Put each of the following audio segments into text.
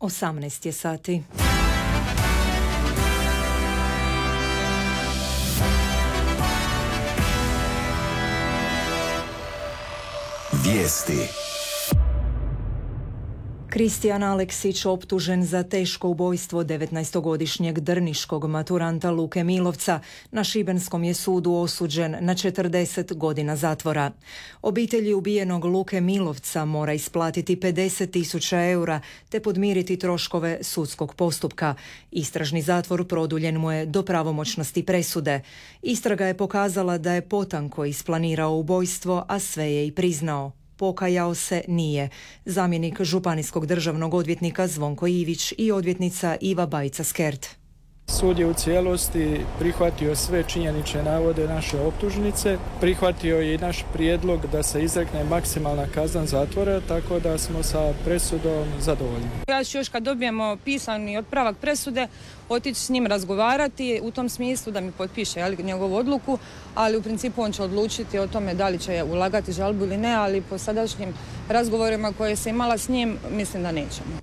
18 je sati. Vijesti. Kristijan Aleksić optužen za teško ubojstvo 19-godišnjeg drniškog maturanta Luke Milovca na šibenskom je sudu osuđen na 40 godina zatvora. Obitelji ubijenog Luke Milovca mora isplatiti 50.000 eura te podmiriti troškove sudskog postupka. Istražni zatvor produljen mu je do pravomoćnosti presude. Istraga je pokazala da je potanko isplanirao ubojstvo, a sve je i priznao. Pokajao se nije. Zamjenik županijskog državnog odvjetnika Zvonko Ivić i odvjetnica Iva Bajca-Skert. Sud je u cijelosti prihvatio sve činjenične navode naše optužnice, prihvatio je i naš prijedlog da se izrekne maksimalna kazna zatvora, tako da smo sa presudom zadovoljni. Ja ću još kad dobijemo pisani otpravak presude otići s njim razgovarati u tom smislu da mi potpiše njegovu odluku, ali u principu on će odlučiti o tome da li će ulagati žalbu ili ne, ali po sadašnjim razgovorima koje se imala s njim mislim da nećemo.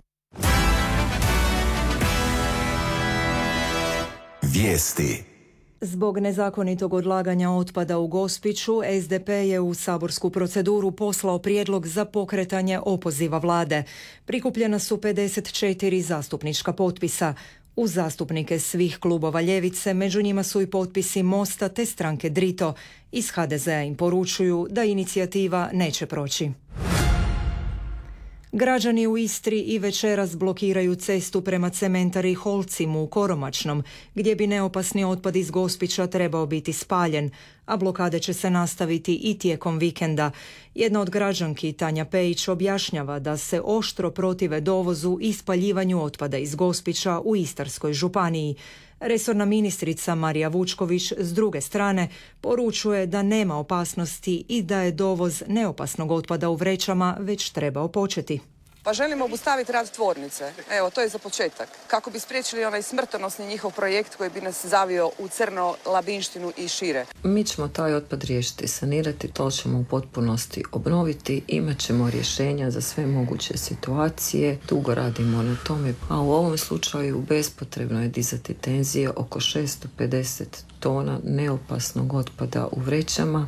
Vijesti. Zbog nezakonitog odlaganja otpada u Gospiću, SDP je u saborsku proceduru poslao prijedlog za pokretanje opoziva vlade. Prikupljena su 54 zastupnička potpisa. Uz zastupnike svih klubova ljevice, među njima su i potpisi Mosta te stranke Drito. Iz HDZ-a im poručuju da inicijativa neće proći. Građani u Istri i večeras blokiraju cestu prema cementari Holcimu u Koromačnom, gdje bi neopasni otpad iz Gospića trebao biti spaljen, a blokade će se nastaviti i tijekom vikenda. Jedna od građanki, Tanja Pejić, objašnjava da se oštro protive dovozu i spaljivanju otpada iz Gospića u Istarskoj županiji. Resorna ministrica Marija Vučković s druge strane poručuje da nema opasnosti i da je dovoz neopasnog otpada u vrećama već trebao početi. Pa želimo obustaviti rad tvornice. Evo, to je za početak. Kako bi spriječili onaj smrtonosni njihov projekt koji bi nas zavio u crno, Labinštinu i šire. Mi ćemo taj otpad riješiti, sanirati, to ćemo u potpunosti obnoviti, imat ćemo rješenja za sve moguće situacije, dugo radimo na tome, a u ovom slučaju bespotrebno je dizati tenzije oko 650 tona neopasnog otpada u vrećama.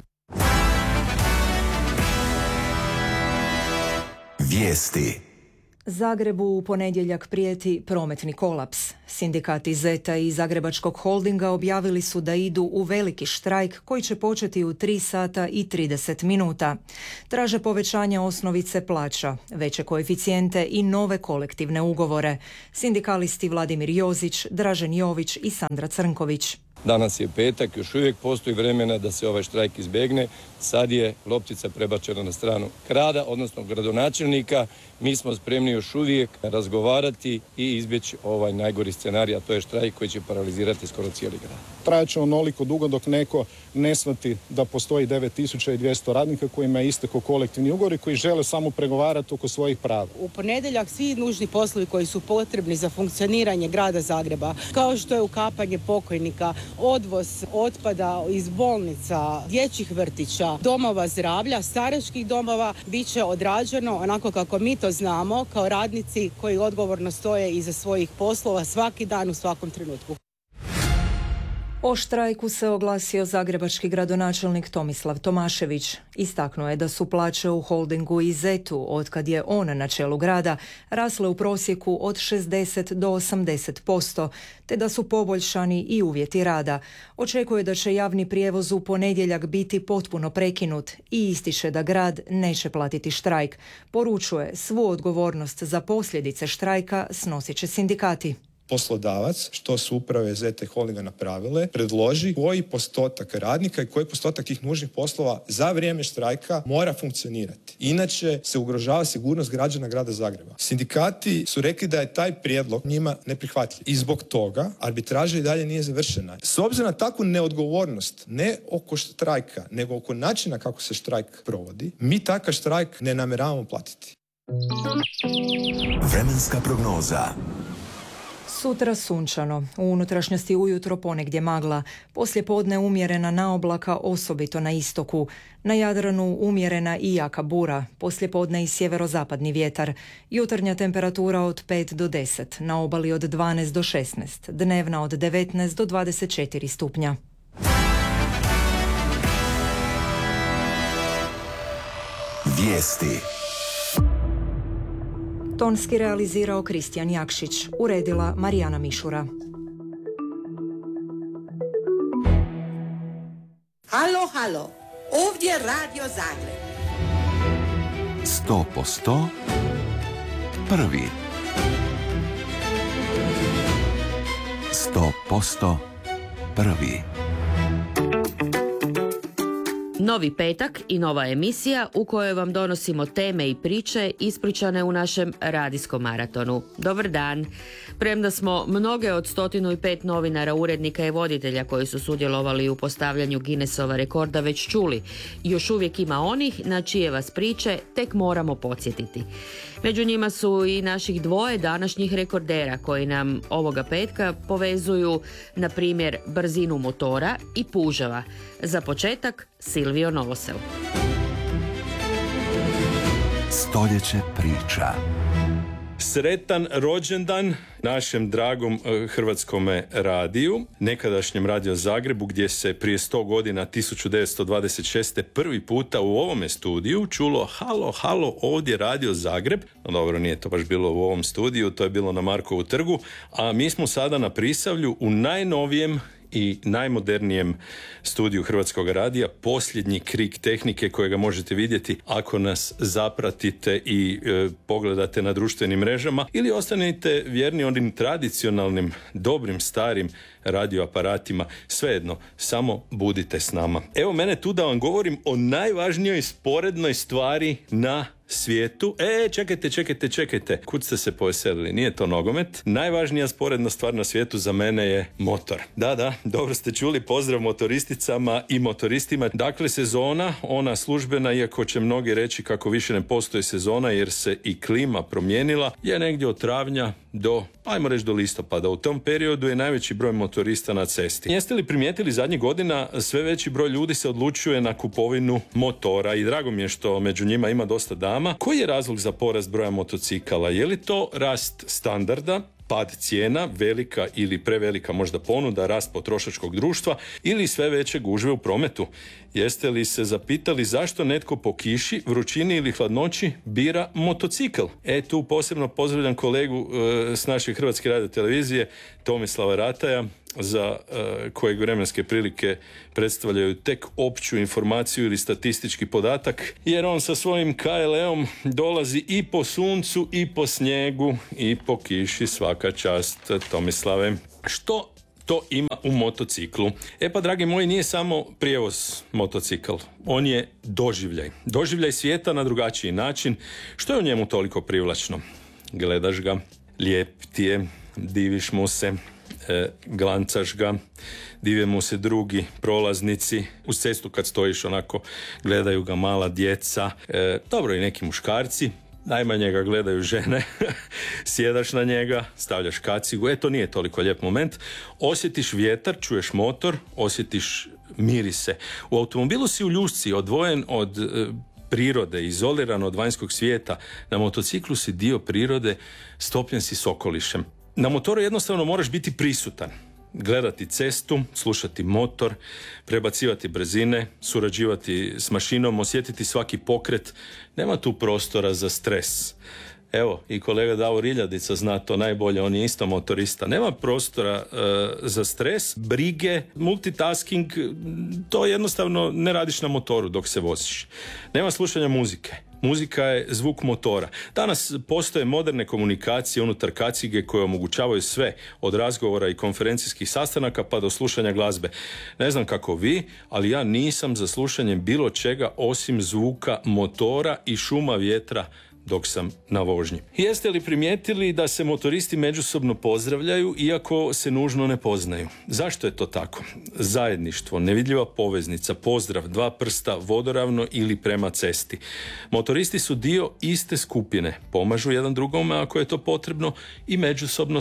Vijesti. Zagrebu u ponedjeljak prijeti prometni kolaps. Sindikati Zeta i Zagrebačkog holdinga objavili su da idu u veliki štrajk koji će početi u 3 sata i 30 minuta. Traže povećanje osnovice plaća, veće koeficijente i nove kolektivne ugovore. Sindikalisti Vladimir Jozić, Dražen Jović i Sandra Crnković. Danas je petak, još uvijek postoji vremena da se ovaj štrajk izbjegne. Sad je loptica prebačena na stranu grada, odnosno gradonačelnika. Mi smo spremni još uvijek razgovarati i izbjeći ovaj najgori scenarij, a to je štrajk koji će paralizirati skoro cijeli grad. Trajat će onoliko dugo dok neko ne shvati da postoji 9200 radnika kojima je istekao kolektivni ugovor i koji žele samo pregovarati oko svojih prava. U ponedjeljak svi nužni poslovi koji su potrebni za funkcioniranje grada Zagreba, kao što je ukapanje pokojnika, odvoz otpada iz bolnica, dječjih vrtića, domova zdravlja, staračkih domova, bit će odrađeno onako kako mi to znamo kao radnici koji odgovorno stoje iza svojih poslova svaki dan u svakom trenutku. O štrajku se oglasio zagrebački gradonačelnik Tomislav Tomašević. Istaknuo je da su plaće u holdingu i Zetu, otkad je on na čelu grada, rasle u prosjeku od 60 do 80%, te da su poboljšani i uvjeti rada. Očekuje da će javni prijevoz u ponedjeljak biti potpuno prekinut i ističe da grad neće platiti štrajk. Poručuje, svu odgovornost za posljedice štrajka snosit će sindikati. Poslodavac, što su uprave Zeta i holdinga napravile, predloži koji postotak radnika i koji postotak tih nužnih poslova za vrijeme štrajka mora funkcionirati. Inače se ugrožava sigurnost građana grada Zagreba. Sindikati su rekli da je taj prijedlog njima neprihvatljiv. I zbog toga arbitraža i dalje nije završena. S obzirom na takvu neodgovornost, ne oko štrajka, nego oko načina kako se štrajk provodi, mi takav štrajk ne namjeravamo platiti. Vremenska prognoza. Sutra sunčano, u unutrašnjosti ujutro ponegdje magla, poslije podne umjerena naoblaka osobito na istoku, na Jadranu umjerena i jaka bura, poslije podne i sjeverozapadni vjetar, jutarnja temperatura od 5 do 10, na obali od 12 do 16, dnevna od 19 do 24 stupnja. Vijesti. Tonski realizirao Kristijan Jakšić, uredila Marijana Mišura. Halo, halo, ovdje Radio Zagreb. 100% prvi. 100% prvi. Novi petak i nova emisija u kojoj vam donosimo teme i priče ispričane u našem radijskom maratonu. Dobar dan! Premda smo mnoge od 105 novinara, urednika i voditelja koji su sudjelovali u postavljanju Guinnessova rekorda već čuli, još uvijek ima onih na čije vas priče tek moramo podsjetiti. Među njima su i naših dvoje današnjih rekordera koji nam ovoga petka povezuju, na primjer, brzinu motora i puževa. Za početak, Silvio Novosel. Stoljeće priča. Sretan rođendan našem dragom Hrvatskome radiju, nekadašnjem Radio Zagrebu, gdje se prije 100 godina, 1926. prvi puta u ovome studiju čulo halo, halo, ovdje Radio Zagreb. No dobro, nije to baš bilo u ovom studiju, to je bilo na Markovu trgu, a mi smo sada na Prisavlju u najnovijem i najmodernijem studiju Hrvatskog radija, posljednji krik tehnike kojega možete vidjeti ako nas zapratite i pogledate na društvenim mrežama, ili ostanete vjerni onim tradicionalnim, dobrim, starim radioaparatima. Svejedno, samo budite s nama. Evo mene tu da vam govorim o najvažnijoj sporednoj stvari na svijetu. Čekajte. Kud ste se poveselili? Nije to nogomet. Najvažnija sporedna stvar na svijetu za mene je motor. Da, dobro ste čuli. Pozdrav motoristicama i motoristima. Dakle, sezona, ona službena, iako će mnogi reći kako više ne postoji sezona jer se i klima promijenila, je negdje od travnja do, ajmo reći, do listopada. U tom periodu je najveći broj motorista na cesti. Jeste li primijetili zadnjih godina sve veći broj ljudi se odlučuje na kupovinu motora i drago mi je što među njima ima dosta dama. Koji je razlog za porast broja motocikala? Je li to rast standarda, pad cijena, velika ili prevelika možda ponuda, rast potrošačkog društva ili sve veće gužve u prometu? Jeste li se zapitali zašto netko po kiši, vrućini ili hladnoći bira motocikl? Tu posebno pozdravljam kolegu s naše Hrvatske radiotelevizije, Tomislava Rataja, za kojeg vremenske prilike predstavljaju tek opću informaciju ili statistički podatak, jer on sa svojim KLE-om dolazi i po suncu i po snijegu i po kiši. Svaka čast, Tomislave. Što to ima u motociklu? Pa, dragi moji, nije samo prijevoz motocikl. On je doživljaj. Doživljaj svijeta na drugačiji način. Što je u njemu toliko privlačno? Gledaš ga, lijep ti je, diviš mu se, glancaš ga, dive mu se drugi prolaznici, uz cestu kad stojiš onako gledaju ga mala djeca, dobro i neki muškarci, najmanje ga gledaju žene. Sjedaš na njega, stavljaš kacigu, to nije toliko lijep moment. Osjetiš vjetar, čuješ motor, osjetiš mirise. U automobilu si u ljušci, odvojen od prirode, izoliran od vanjskog svijeta. Na motociklu si dio prirode, stopljen si s okolišem. Na motoru jednostavno moraš biti prisutan. Gledati cestu, slušati motor, prebacivati brzine, surađivati s mašinom, osjetiti svaki pokret. Nema tu prostora za stres. Evo, i kolega Davor Iljadica zna to najbolje, on je isto motorista. Nema prostora za stres, brige, multitasking, to jednostavno ne radiš na motoru dok se voziš. Nema slušanja muzike. Muzika je zvuk motora. Danas postoje moderne komunikacije unutar kacige koje omogućavaju sve, od razgovora i konferencijskih sastanaka pa do slušanja glazbe. Ne znam kako vi, ali ja nisam za slušanje bilo čega osim zvuka motora i šuma vjetra dok sam na vožnji. Jeste li primijetili da se motoristi međusobno pozdravljaju iako se nužno ne poznaju? Zašto je to tako? Zajedništvo, nevidljiva poveznica, pozdrav, dva prsta, vodoravno ili prema cesti. Motoristi su dio iste skupine, pomažu jedan drugome ako je to potrebno i međusobno se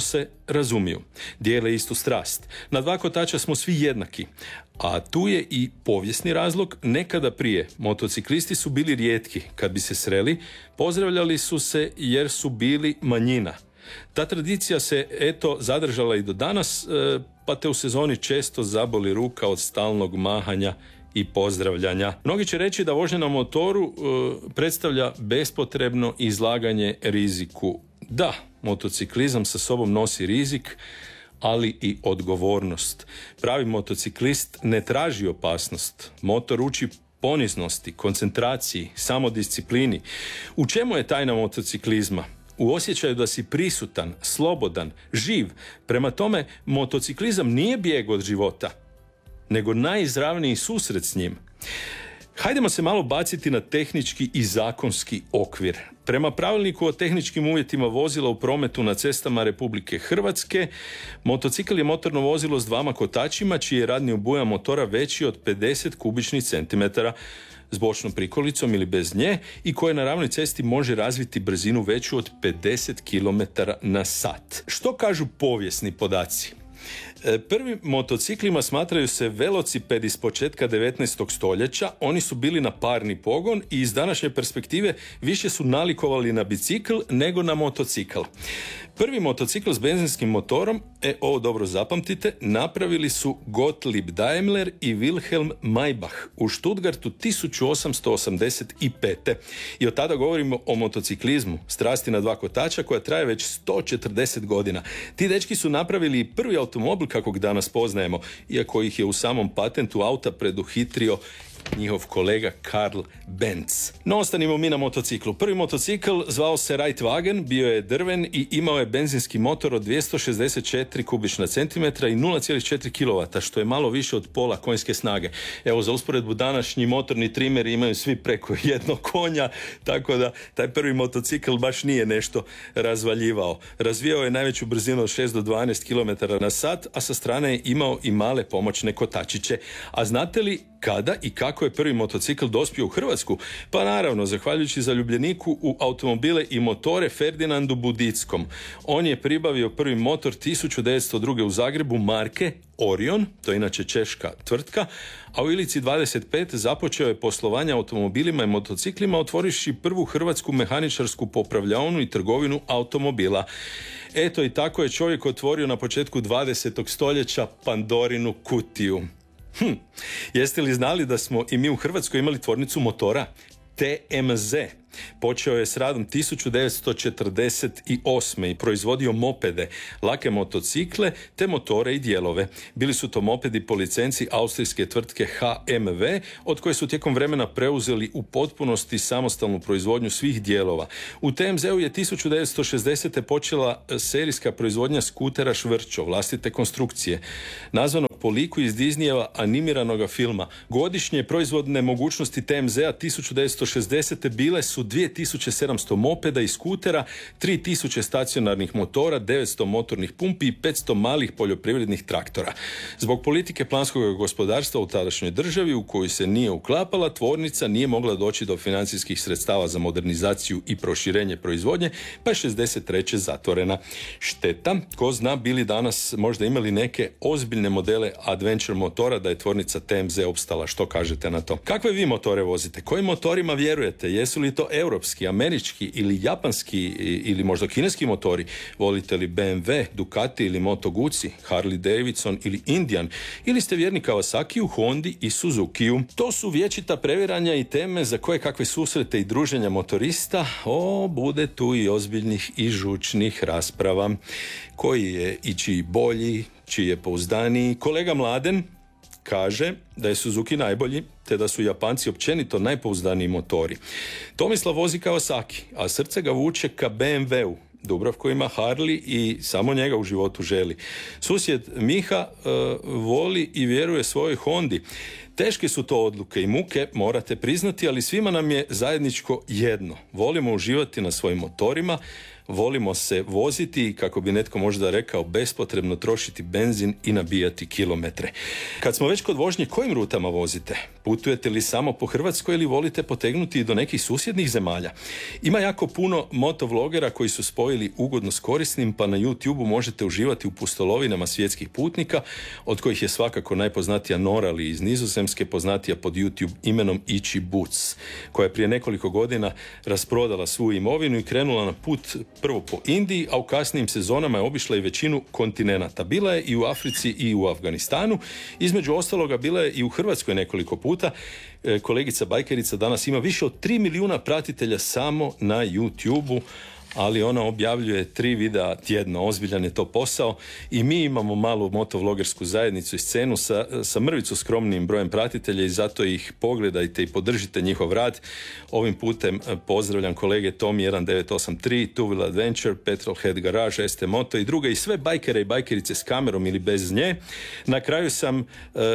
razumiju. Dijele istu strast. Na dva kotača smo svi jednaki. A tu je i povijesni razlog. Nekada prije motociklisti su bili rijetki. Kad bi se sreli, pozdravljali su se jer su bili manjina. Ta tradicija se zadržala i do danas, pa te u sezoni često zaboli ruka od stalnog mahanja i pozdravljanja. Mnogi će reći da vožnja na motoru predstavlja bespotrebno izlaganje riziku. Da, motociklizam sa sobom nosi rizik, ali i odgovornost. Pravi motociklist ne traži opasnost. Motor uči poniznosti, koncentraciji, samodisciplini. U čemu je tajna motociklizma? U osjećaju da si prisutan, slobodan, živ. Prema tome, motociklizam nije bijeg od života, nego najizravniji susret s njim. Hajdemo se malo baciti na tehnički i zakonski okvir. Prema pravilniku o tehničkim uvjetima vozila u prometu na cestama Republike Hrvatske, motocikl je motorno vozilo s dvama kotačima čiji je radni obujam motora veći od 50 kubičnih centimetara, s bočnom prikolicom ili bez nje i koje na ravnoj cesti može razviti brzinu veću od 50 km na sat. Što kažu povijesni podaci? Prvim motociklima smatraju se velocipedi s početka 19. stoljeća. Oni su bili na parni pogon i iz današnje perspektive više su nalikovali na bicikl nego na motocikl. Prvi motocikl s benzinskim motorom, ovo dobro zapamtite, napravili su Gottlieb Daimler i Wilhelm Maybach u Stuttgartu 1885. I od tada govorimo o motociklizmu, strasti na dva kotača koja traje već 140 godina. Ti dečki su napravili i prvi automobil kakvog danas poznajemo, iako ih je u samom patentu auta preduhitrio njihov kolega Karl Benz. No, ostanimo mi na motociklu. Prvi motocikl zvao se Reitwagen, bio je drven i imao je benzinski motor od 264 kubična centimetra i 0,4 kW, što je malo više od pola konjske snage. Evo, za usporedbu, današnji motorni trimeri imaju svi preko 1 konja, tako da taj prvi motocikl baš nije nešto razvaljivao. Razvijao je najveću brzinu od 6 do 12 km na sat, a sa strane je imao i male pomoćne kotačiće. A znate li kada i kako je prvi motocikl dospio u Hrvatsku? Pa naravno, zahvaljujući zaljubljeniku u automobile i motore Ferdinandu Budickom. On je pribavio prvi motor 1902. u Zagrebu marke Orion, to je inače češka tvrtka, a u Ilici 25 započeo je poslovanje automobilima i motociklima, otvorivši prvu hrvatsku mehaničarsku popravljaonu i trgovinu automobila. Eto, i tako je čovjek otvorio na početku 20. stoljeća Pandorinu kutiju. Jeste li znali da smo i mi u Hrvatskoj imali tvornicu motora? TMZ. Počeo je s radom 1948. i proizvodio mopede, lake motocikle te motore i dijelove. Bili su to mopedi po licenci austrijske tvrtke HMV, od koje su tijekom vremena preuzeli u potpunosti samostalnu proizvodnju svih dijelova. U TMZ-u je 1960. počela serijska proizvodnja skutera Švrćo, vlastite konstrukcije, nazvanog po liku iz Disneyjeva animiranoga filma. Godišnje proizvodne mogućnosti TMZ-a 1960. bile su 2700 mopeda i skutera, 3000 stacionarnih motora, 900 motornih pumpi i 500 malih poljoprivrednih traktora. Zbog politike planskog gospodarstva u tadašnjoj državi u koju se nije uklapala, tvornica nije mogla doći do financijskih sredstava za modernizaciju i proširenje proizvodnje, pa je 63. zatvorena. Šteta, ko zna, bili danas možda imali neke ozbiljne modele adventure motora da je tvornica TMZ opstala. Što kažete na to? Kakve vi motore vozite? Kojim motorima vjerujete? Jesu li to europski, američki ili japanski ili možda kineski motori? Volite li BMW, Ducati ili Moto Guzzi, Harley Davidson ili Indian? Ili ste vjerni Kawasakiju, Hondi i Suzukiju? To su vječita previranja i teme za koje kakve susrete i druženja motorista. Bude tu i ozbiljnih i žučnih rasprava. Koji je i čiji bolji, čiji je pouzdaniji? Kolega Mladen kaže da je Suzuki najbolji, te da su Japanci općenito najpouzdaniji motori. Tomislav vozi Kawasaki, a srce ga vuče ka BMW-u. Dubravko ima Harley i samo njega u životu želi. Susjed Miha voli i vjeruje svojoj Hondi. Teške su to odluke i muke, morate priznati, ali svima nam je zajedničko jedno. Volimo uživati na svojim motorima, volimo se voziti i, kako bi netko možda rekao, bespotrebno trošiti benzin i nabijati kilometre. Kad smo već kod vožnje, kojim rutama vozite? Putujete li samo po Hrvatskoj ili volite potegnuti i do nekih susjednih zemalja? Ima jako puno motovlogera koji su spojili ugodno s korisnim, pa na YouTubeu možete uživati u pustolovinama svjetskih putnika, od kojih je svakako najpoznatija Nora Lee iz Nizozemske, poznatija pod YouTube imenom Itchy Boots, koja je prije nekoliko godina rasprodala svu imovinu i krenula na put prvo po Indiji, a u kasnijim sezonama je obišla i većinu kontinenata. Bila je i u Africi i u Afganistanu. Između ostaloga bila je i u Hrvatskoj nekoliko puta. Kolegica bajkerica danas ima više od 3 milijuna pratitelja samo na YouTubeu, ali ona objavljuje 3 videa tjedno. Ozbiljan je to posao i mi imamo malu motovlogersku zajednicu i scenu sa mrvicu skromnim brojem pratitelja i zato ih pogledajte i podržite njihov rad. Ovim putem pozdravljam kolege Tommy 1983, Two Wheel Adventure, Petrolhead Garage, ST Moto i druge i sve bajkere i bajkerice s kamerom ili bez nje. Na kraju sam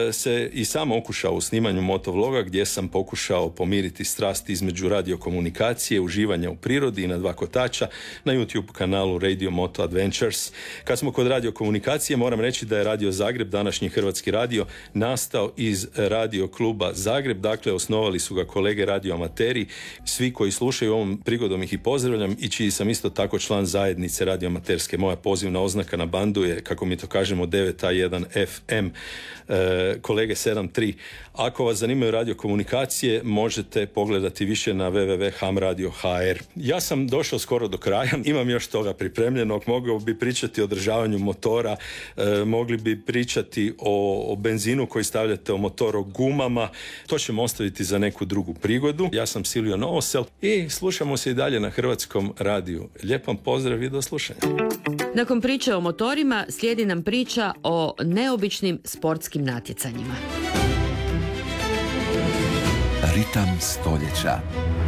se i sam okušao u snimanju motovloga gdje sam pokušao pomiriti strast između radiokomunikacije, uživanja u prirodi i na 2 kotača na YouTube kanalu Radio Moto Adventures. Kad smo kod radiokomunikacije, moram reći da je Radio Zagreb, današnji Hrvatski radio, nastao iz Radio kluba Zagreb. Dakle, osnovali su ga kolege radioamateri. Svi koji slušaju ovom prigodom ih i pozdravljam i čiji sam isto tako član zajednice radioamaterske. Moja pozivna oznaka na bandu je, kako mi to kažemo, 9A1 FM, kolege 73. Ako vas zanimaju radiokomunikacije, možete pogledati više na www.hamradio.hr. Ja sam došao skoro do kraja, imam još toga pripremljenog, mogao bi pričati o održavanju motora, mogli bi pričati o benzinu koji stavljate u motor, o gumama, to ćemo ostaviti za neku drugu prigodu. Ja sam Silvio Novosel i slušamo se i dalje na Hrvatskom radiju. Lijep vam pozdrav i do slušanja. Nakon priče o motorima slijedi nam priča o neobičnim sportskim natjecanjima. Ritam stoljeća.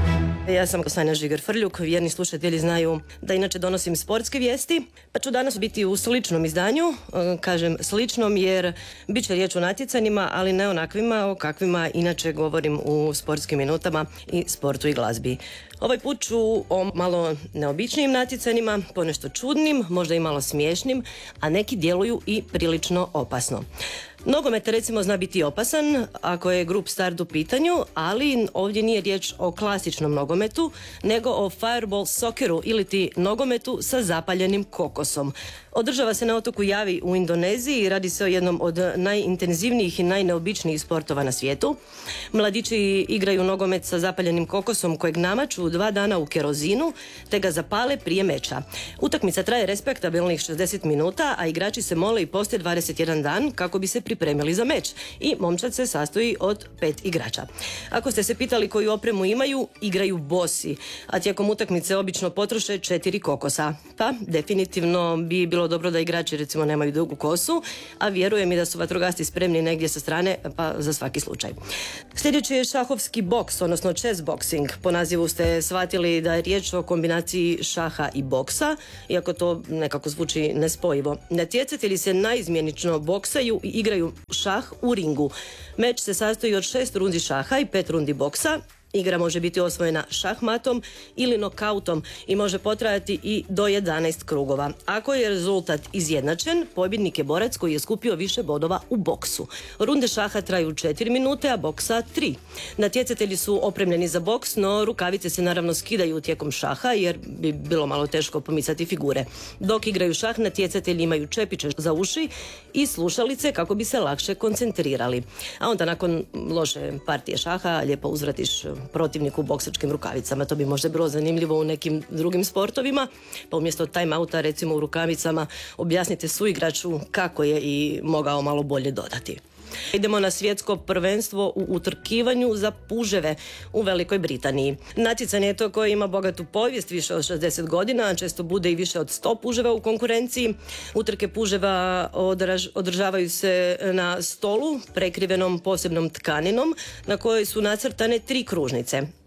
Ja sam Sanja Žigar-Frljuk, vjerni slušatelji znaju da inače donosim sportske vijesti, pa ću danas biti u sličnom izdanju, kažem sličnom jer bit će riječ o natjecanjima, ali ne onakvima o kakvima inače govorim u sportskim minutama i sportu i glazbi. Ovaj put ću o malo neobičnijim natjecanjima, ponešto čudnim, možda i malo smiješnim, a neki djeluju i prilično opasno. Nogomet recimo zna biti opasan ako je grup start u pitanju, ali ovdje nije riječ o klasičnom nogometu, nego o fireball socceru ili ti nogometu sa zapaljenim kokosom. Održava se na otoku Javi u Indoneziji i radi se o jednom od najintenzivnijih i najneobičnijih sportova na svijetu. Mladići igraju nogomet sa zapaljenim kokosom kojeg namaču 2 dana u kerozinu te ga zapale prije meča. Utakmica traje respektabilnih 60 minuta, a igrači se mole i poste 21 dan kako bi se pripremili za meč i momčad se sastoji od 5 igrača. Ako ste se pitali koju opremu imaju, igraju bosi, a tijekom utakmice obično potroše 4 kokosa. Pa definitivno bi bilo dobro da igrači recimo nemaju dugu kosu, a vjerujem i da su vatrogasci spremni negdje sa strane, pa za svaki slučaj. Sljedeći je šahovski boks, odnosno chess boxing. Po nazivu ste shvatili da je riječ o kombinaciji šaha i boksa, iako to nekako zvuči nespojivo. Natjecatelji se naizmjenično boksaju i igraju šah u ringu. Meč se sastoji od 6 rundi šaha i 5 rundi boksa. Igra može biti osvojena šahmatom ili nokautom i može potrajati i do 11 krugova. Ako je rezultat izjednačen, pobjednik je borac koji je skupio više bodova u boksu. Runde šaha traju 4 minute, a boksa 3. Natjecatelji su opremljeni za boks, no rukavice se naravno skidaju tijekom šaha jer bi bilo malo teško pomicati figure. Dok igraju šah, natjecatelji imaju čepiće za uši i slušalice kako bi se lakše koncentrirali. A onda nakon loše partije šaha lijepo uzvratiš protivniku u boksačkim rukavicama. To bi možda bilo zanimljivo u nekim drugim sportovima, pa umjesto time-outa recimo u rukavicama objasnite suigraču kako je i mogao malo bolje dodati. Idemo na svjetsko prvenstvo u utrkivanju za puževe u Velikoj Britaniji. Natjecanje je to koje ima bogatu povijest, više od 60 godina, a često bude i više od 100 puževa u konkurenciji. Utrke puževa održavaju se na stolu prekrivenom posebnom tkaninom na kojoj su nacrtane 3 kružnice.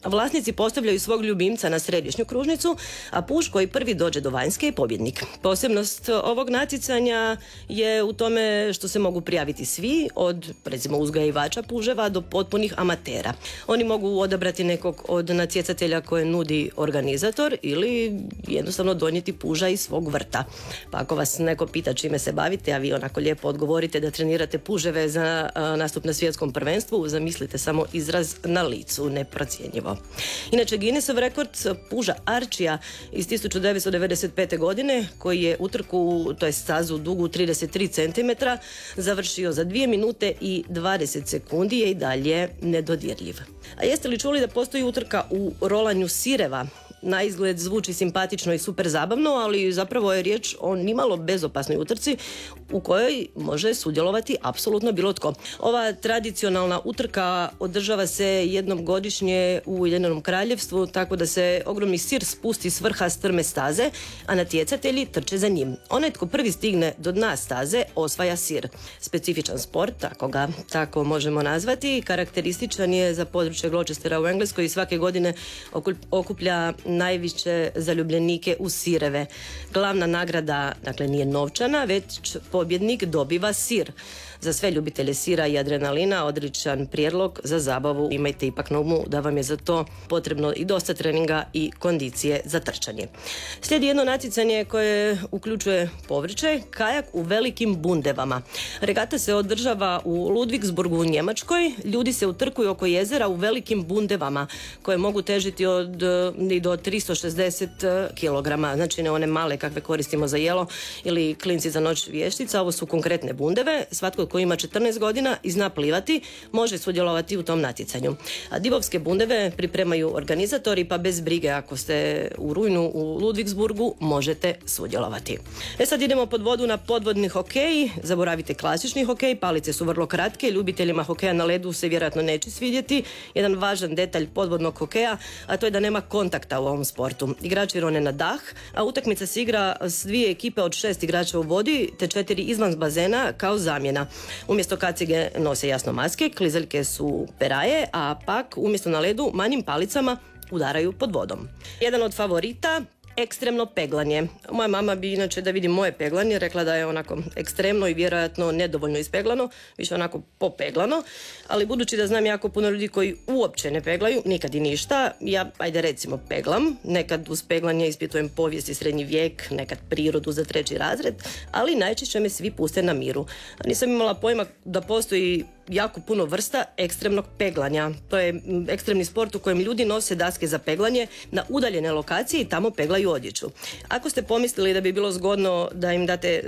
Vlasnici postavljaju svog ljubimca na središnju kružnicu, a puž koji prvi dođe do vanjske je pobjednik. Posebnost ovog natjecanja je u tome što se mogu prijaviti svi, od recimo uzgajivača puževa do potpunih amatera. Oni mogu odabrati nekog od natjecatelja koje nudi organizator ili jednostavno donijeti puža iz svog vrta. Pa ako vas neko pita čime se bavite, a vi onako lijepo odgovorite da trenirate puževe za nastup na svjetskom prvenstvu, zamislite samo izraz na licu, neprocjenjivo. Inače, Guinnessov rekord puža Archija iz 1995. godine, koji je utrku, to je stazu dugu 33 cm, završio za 2 minute i 20 sekundi, je i dalje nedodirljiv. A jeste li čuli da postoji utrka u rolanju sireva? Na izgled zvuči simpatično i super zabavno, ali zapravo je riječ o nimalo bezopasnoj utrci u kojoj može sudjelovati apsolutno bilo tko. Ova tradicionalna utrka održava se jednom godišnje u Ujedinjenom Kraljevstvu, tako da se ogromni sir spusti s vrha strme staze, a natjecatelji trče za njim. Onaj tko prvi stigne do dna staze osvaja sir. Specifičan sport, ako ga tako možemo nazvati, karakterističan je za područje Gloucestera u Engleskoj i svake godine okuplja najviše zaljubljenike u sireve. Glavna nagrada, dakle, nije novčana, već pobjednik dobiva sir. Za sve ljubitelje sira i adrenalina odličan prijedlog za zabavu. Imajte ipak na umu da vam je za to potrebno i dosta treninga i kondicije za trčanje. Slijedi jedno natjecanje koje uključuje povrće, kajak u velikim bundevama. Regata se održava u Ludwigsburgu u Njemačkoj. Ljudi se utrkuju oko jezera u velikim bundevama koje mogu težiti i do 360 kg. Znači ne one male kakve koristimo za jelo ili klinci za noć vještica. Ovo su konkretne bundeve. Svatko koji ima 14 godina i zna plivati može sudjelovati u tom natjecanju. A divovske bundeve pripremaju organizatori, pa bez brige ako ste u rujnu u Ludwigsburgu možete sudjelovati. Sad idemo pod vodu na podvodni hokej. Zaboravite klasični hokej, palice su vrlo kratke, ljubiteljima hokeja na ledu se vjerojatno neće svidjeti. Jedan važan detalj podvodnog hokeja, a to je da nema kontakta u ovom sportu. Igrači rone na dah, a utakmica se igra s 2 ekipe od 6 igrača u vodi te 4 izvan bazena kao zamjena. Umjesto kacige nose jasno maske, klizaljke su peraje, a pak umjesto na ledu manjim palicama udaraju pod vodom. Jedan od favorita, ekstremno peglanje. Moja mama bi inače da vidi moje peglanje rekla da je onako ekstremno i vjerojatno nedovoljno ispeglano, više onako popeglano, ali budući da znam jako puno ljudi koji uopće ne peglaju, nikad i ništa, ja ajde recimo peglam, nekad uz peglanje ispitujem povijest i srednji vijek, nekad prirodu za 3. razred, ali najčešće me svi puste na miru. Nisam imala pojma da postoji jako puno vrsta ekstremnog peglanja. To je ekstremni sport u kojem ljudi nose daske za peglanje na udaljene lokacije i tamo peglaju odjeću. Ako ste pomislili da bi bilo zgodno da im date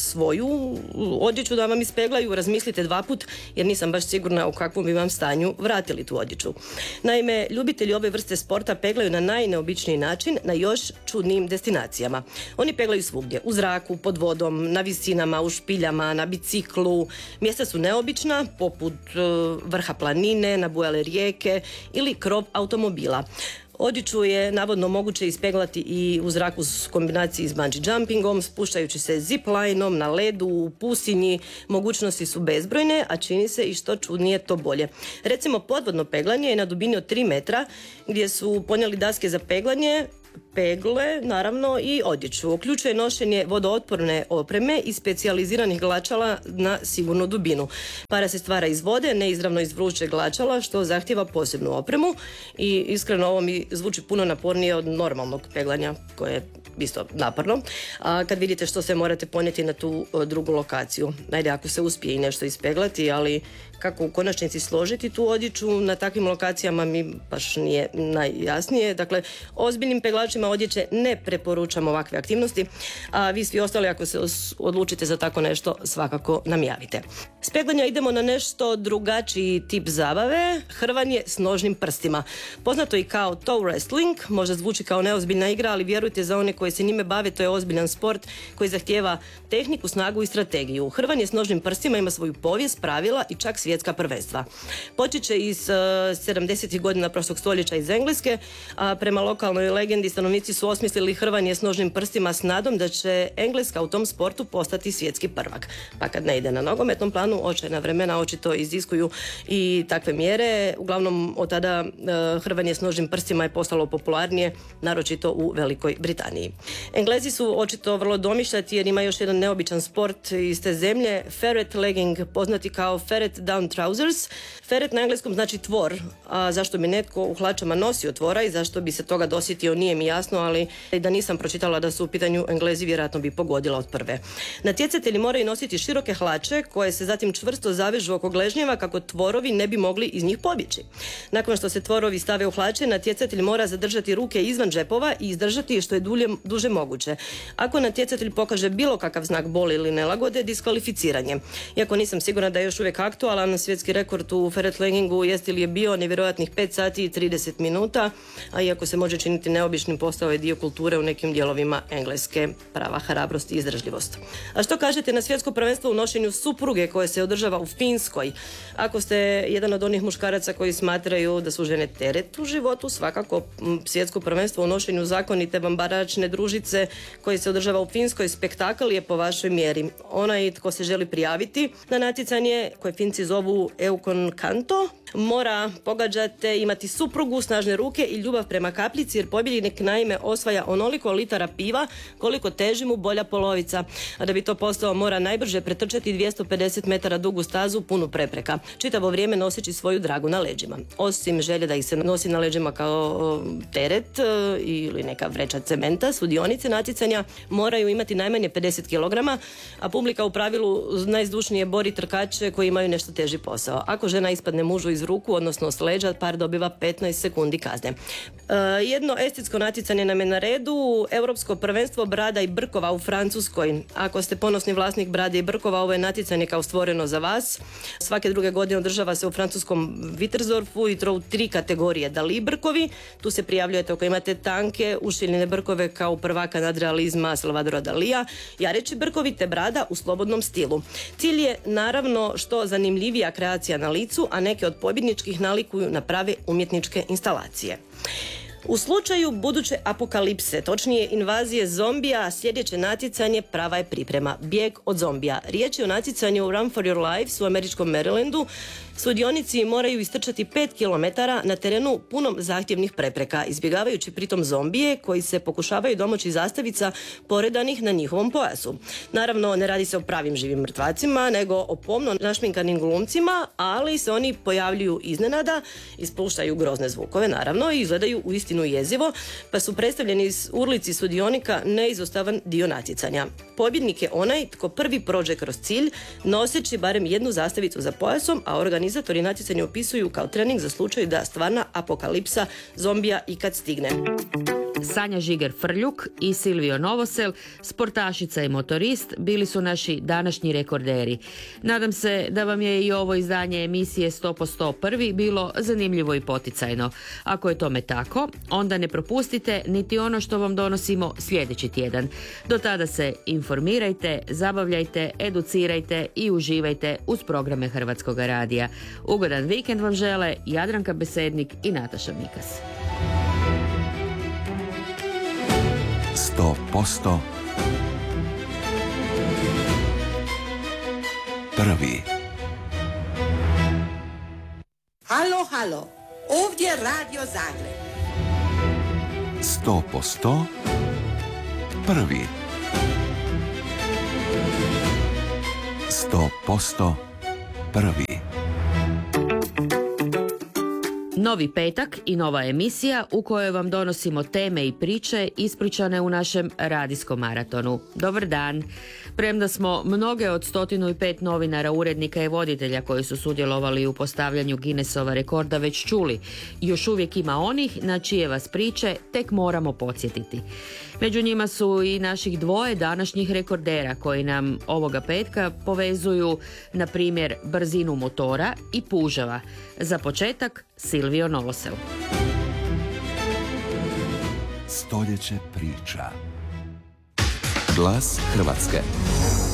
svoju odjeću da vam ispeglaju, razmislite 2 put jer nisam baš sigurna u kakvom bi vam stanju vratili tu odjeću. Naime, ljubitelji ove vrste sporta peglaju na najneobičniji način na još čudnijim destinacijama. Oni peglaju svugdje, u zraku, pod vodom, na visinama, u špiljama, na biciklu. Mjesta su neobična, poput vrha planine, nabujale rijeke ili krov automobila. Odjeću je navodno moguće ispeglati i u zraku s kombinaciji s bungee jumpingom, spuštajući se zip-lineom na ledu, u pustinji. Mogućnosti su bezbrojne, a čini se i što čudnije to bolje. Recimo podvodno peglanje je na dubini od 3 metra gdje su ponijeli daske za peglanje, pegle, naravno i odjeću. Uključuje nošenje vodootporne opreme i specijaliziranih glačala na sigurnu dubinu. Para se stvara iz vode, neizravno iz vrućeg glačala, što zahtjeva posebnu opremu i iskreno ovo mi zvuči puno napornije od normalnog peglanja, koje je isto naporno. A kad vidite što se morate ponijeti na tu drugu lokaciju. Najde ako se uspije i nešto ispeglati, ali kako u konačnici složiti tu odjeću na takvim lokacijama mi baš nije najjasnije. Dakle, ozbiljnim peglačima odjeće ne preporučamo ovakve aktivnosti, a vi svi ostali ako se odlučite za tako nešto svakako nam javite. S peglanja idemo na nešto drugačiji tip zabave, hrvanje s nožnim prstima. Poznato i kao toe wrestling, možda zvuči kao neozbiljna igra, ali vjerujte za one koji se njime bave, to je ozbiljan sport koji zahtijeva tehniku, snagu i strategiju. Hrvanje s nožnim prstima ima svoju povijest, pravila i čak svjetska prvenstva. Počet će iz 70. godina prošlog stoljeća iz Engleske, a prema lokalnoj legendi stanovnici stanovnici su osmislili hrvanje s nožnim prstima s nadom da će Engleska u tom sportu postati svjetski prvak. Pa kad ne ide na nogometnom planu, očajna vremena očito iziskuju i takve mjere. Uglavnom, od tada hrvanje s nožnim prstima je postalo popularnije, naročito u Velikoj Britaniji. Englezi su očito vrlo domišljati jer ima još jedan neobičan sport iz te zemlje, ferret legging, poznati kao ferret down trousers. Ferret na engleskom znači tvor, a zašto bi netko u hlačama nosio tvora i zašto bi se toga dosjetio nije mi jasno, ali da nisam pročitala da su u pitanju Englezi vjerojatno bi pogodila od prve. Natjecatelji moraju nositi široke hlače koje se zatim čvrsto zavežu oko gležnjeva kako tvorovi ne bi mogli iz njih pobjeći. Nakon što se tvorovi stave u hlače, natjecatelj mora zadržati ruke izvan džepova i izdržati što je duže moguće. Ako natjecatelj pokaže bilo kakav znak boli ili nelagode, diskvalificiranje. Iako nisam sigurna da je još uvijek aktualan, svjetski rekord u ferret leggingu jest ili je bio nevjerojatnih 5 sati i 30 minuta, a iako se može činiti neobičnim, postao je dio kulture u nekim dijelovima Engleske, prava hrabrost i izdržljivost. A što kažete na svjetsko prvenstvo u nošenju supruge koje se održava u Finskoj? Ako ste jedan od onih muškaraca koji smatraju da su žene teret u životu, svakako svjetsko prvenstvo u nošenju zakonite vanbračne družice koje se održava u Finskoj spektakl je po vašoj mjeri. Onaj tko se želi prijaviti na natjecanje koje Finci zovu Eukon Kanto mora pogađate imati suprugu, snažne ruke i ljubav prema kapljici, jer pobjednik naime osvaja onoliko litara piva koliko teži mu bolja polovica. A da bi to postao mora najbrže pretrčati 250 metara dugu stazu punu prepreka, čitavo vrijeme noseći svoju dragu na leđima. Osim želje da ih se nosi na leđima kao teret ili neka vreća cementa, sudionice natjecanja moraju imati najmanje 50 kg, a publika u pravilu najzdušnije bori trkače koji imaju nešto teži posao. Ako žena ispadne mužu iz ruku, odnosno s leđa, par dobiva 15 sekundi kazne. Jedno estetsko natjecanje nam je na redu, Europsko prvenstvo brada i brkova u Francuskoj. Ako ste ponosni vlasnik brade i brkova, ovo je natjecanje kao stvoreno za vas. Svake druge godine održava se u francuskom Wittersdorfu i to u 3 kategorije. Dali brkovi, tu se prijavljujete ako imate tanke, ušiljene brkove kao prvaka nadrealizma Salvadora Dalija, jareći brkovi te brada u slobodnom stilu. Cilj je naravno što zanimljivija kreacija na licu, a neke od pobjedničkih nalikuju na prave umjetničke instalacije. U slučaju buduće apokalipse, točnije invazije zombija, sljedeće natjecanje prava je priprema. Bijeg od zombija. Riječ je o natjecanju Run for your lives u američkom Marylandu. Sudionici moraju istrčati 5 km na terenu punom zahtjevnih prepreka, izbjegavajući pritom zombije koji se pokušavaju domoći zastavica poredanih na njihovom pojasu. Naravno, ne radi se o pravim živim mrtvacima, nego o pomno našminkanim glumcima, ali se oni pojavljuju iznenada, ispuštaju grozne zvukove, naravno, i izgledaju uistinu jezivo, pa su predstavljeni iz urlici sudionika neizostavan dio natjecanja. Pobjednik je onaj tko prvi prođe kroz cilj, noseći barem jednu zastavicu za pojasom, a organizatori natjecanja opisuju kao trening za slučaj da stvarna apokalipsa zombija ikad stigne. Sanja Žiger-Frljuk i Silvio Novosel, sportašica i motorist, bili su naši današnji rekorderi. Nadam se da vam je i ovo izdanje emisije 100% prvi bilo zanimljivo i poticajno. Ako je tome tako, onda ne propustite niti ono što vam donosimo sljedeći tjedan. Do tada se informirajte, zabavljajte, educirajte i uživajte uz programe Hrvatskog radija. Ugodan vikend vam žele Jadranka Besednik i Nataša Mikas. 100% prvi. Halo, halo, ovdje Radio Zagreb. 100% prvi. 100% prvi. Novi petak i nova emisija u kojoj vam donosimo teme i priče ispričane u našem radijskom maratonu. Dobar dan! Premda smo mnoge od 105 novinara, urednika i voditelja koji su sudjelovali u postavljanju Guinnessova rekorda već čuli, još uvijek ima onih na čije vas priče tek moramo podsjetiti. Među njima su i naših dvoje današnjih rekordera koji nam ovoga petka povezuju, na primjer, brzinu motora i puževa. Za početak, Silvio Novosel. Stoljeće priča. Glas Hrvatske.